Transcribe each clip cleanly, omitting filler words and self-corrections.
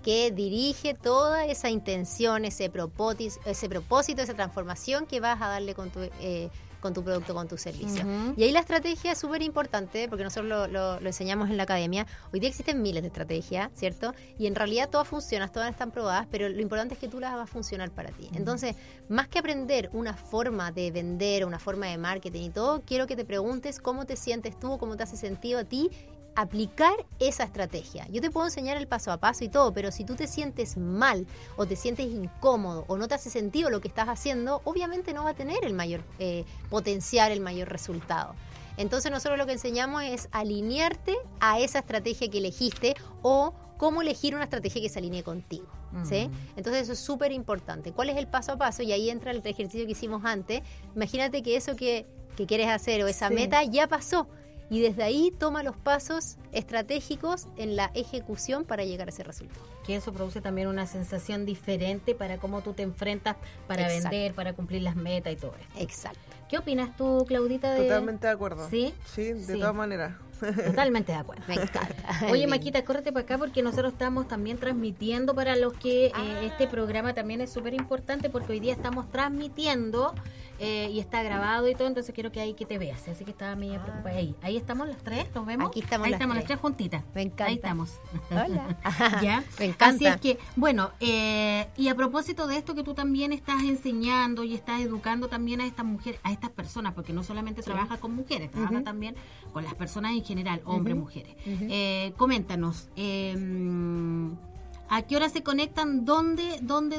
que dirige toda esa intención, ese propósito, esa transformación que vas a darle con tu producto, con tu servicio. Uh-huh. Y ahí la estrategia es súper importante, porque nosotros lo enseñamos en la academia. Hoy día existen miles de estrategias, ¿cierto? Y en realidad todas funcionan, todas están probadas, pero lo importante es que tú las hagas funcionar para ti. Uh-huh. Entonces, más que aprender una forma de vender, una forma de marketing y todo, quiero que te preguntes cómo te sientes tú, cómo te hace sentido a ti aplicar esa estrategia. Yo te puedo enseñar el paso a paso y todo, pero si tú te sientes mal o te sientes incómodo o no te hace sentido lo que estás haciendo, obviamente no va a tener el mayor potencial, el mayor resultado. Entonces nosotros lo que enseñamos es alinearte a esa estrategia que elegiste o cómo elegir una estrategia que se alinee contigo, ¿sí? Entonces eso es súper importante. ¿Cuál es el paso a paso? Y ahí entra el ejercicio que hicimos antes. Imagínate que eso que quieres hacer o esa meta ya pasó. Y desde ahí toma los pasos estratégicos en la ejecución para llegar a ese resultado. Que eso produce también una sensación diferente para cómo tú te enfrentas para vender, para cumplir las metas y todo eso. Exacto. ¿Qué opinas tú, Claudita? Totalmente de acuerdo. ¿Sí? Sí, de todas maneras. Totalmente de acuerdo. Me encanta. Oye, Maquita, córrete para acá porque nosotros estamos también transmitiendo para los que este programa también es súper importante porque hoy día estamos transmitiendo y está grabado y todo, entonces quiero que ahí que te veas. Así que estaba medio preocupada ahí. Ahí estamos las tres, ¿nos vemos? Aquí estamos, ahí estamos las tres juntitas. Me encanta. Ahí estamos. Hola. ¿Ya? Me encanta. Así es que, bueno, y a propósito de esto que tú también estás enseñando y estás educando también a estas mujeres, a estas personas, porque no solamente trabajas con mujeres, trabajas también con las personas en general, hombres, mujeres. Coméntanos, ¿a qué hora se conectan? ¿Dónde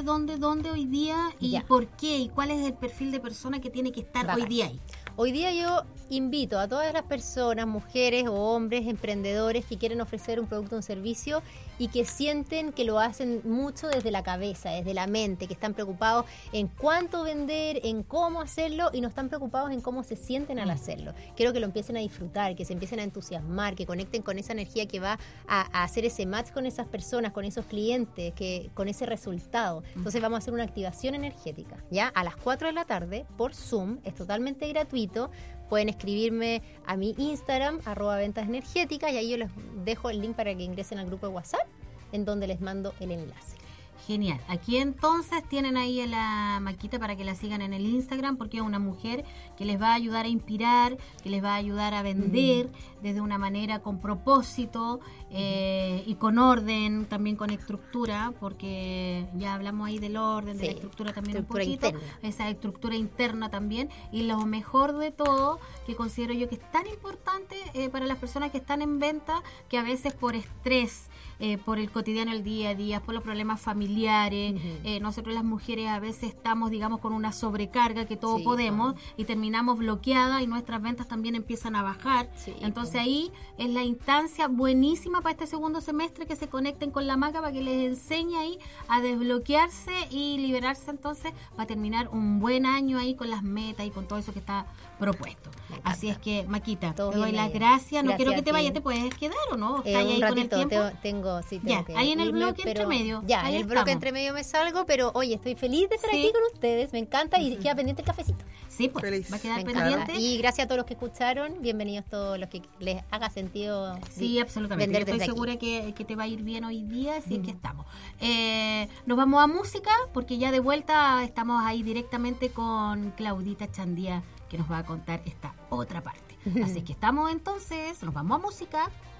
hoy día? ¿Y por qué? ¿Y cuál es el perfil de persona que tiene que estar hoy día ahí? Hoy día yo invito a todas las personas, mujeres o hombres, emprendedores que quieren ofrecer un producto o un servicio y que sienten que lo hacen mucho desde la cabeza, desde la mente, que están preocupados en cuánto vender, en cómo hacerlo y no están preocupados en cómo se sienten al hacerlo. Quiero que lo empiecen a disfrutar, que se empiecen a entusiasmar, que conecten con esa energía que va a hacer ese match con esas personas, con esos clientes, con ese resultado. Entonces vamos a hacer una activación energética, ¿ya? A las 4 de la tarde por Zoom, es totalmente gratuito. Pueden escribirme a mi Instagram, @ventasenergéticas, y ahí yo les dejo el link para que ingresen al grupo de WhatsApp, en donde les mando el enlace. Genial. Aquí entonces tienen ahí a la Maquita para que la sigan en el Instagram, porque es una mujer que les va a ayudar a inspirar, que les va a ayudar a vender desde una manera con propósito y con orden, también con estructura, porque ya hablamos ahí del orden, de la estructura también un poquito, interna. Esa estructura interna también, y lo mejor de todo, que considero yo que es tan importante para las personas que están en venta, que a veces por estrés, por el cotidiano, el día a día, por los problemas familiares, nosotros las mujeres a veces estamos, digamos, con una sobrecarga que todo podemos y terminamos bloqueadas y nuestras ventas también empiezan a bajar. Entonces ahí es la instancia buenísima para este segundo semestre, que se conecten con la Maca para que les enseñe ahí a desbloquearse y liberarse, entonces va a terminar un buen año ahí con las metas y con todo eso que está propuesto. Así es que, Maquita, te doy las gracias. No quiero que te vayas, ¿te puedes quedar o no? ¿Estás ahí ratito, con el tiempo? Tengo ya, ahí en el bloque entre medio. Ya, ahí en el bloque entre medio me salgo, pero oye, estoy feliz de estar aquí con ustedes, me encanta y queda pendiente el cafecito. Sí, pues feliz. Va a quedar me pendiente. Encanta. Y gracias a todos los que escucharon, bienvenidos todos los que les haga sentido. Sí, absolutamente. Yo estoy segura que te va a ir bien hoy día, así es que estamos. Nos vamos a música, porque ya de vuelta estamos ahí directamente con Claudita Chandía, que nos va a contar esta otra parte. Así que estamos entonces, nos vamos a música.